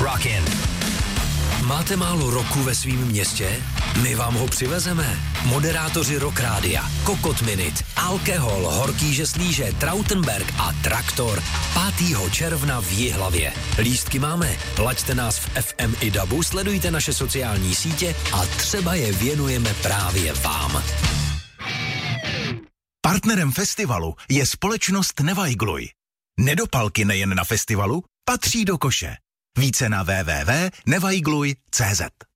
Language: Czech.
Rockin'. Máte málo roku ve svém městě? My vám ho přivezeme. Moderátoři Rock Rádia, Kokot Minute, Alkohol, Horký žeslíže, Trautenberg a Traktor 5. června v Jihlavě. Lístky máme, laďte nás v FM i DABu, sledujte naše sociální sítě a třeba je věnujeme právě vám. Partnerem festivalu je společnost Nevajgluj. Nedopalky nejen na festivalu patří do koše. Více na www.nevajgluj.cz.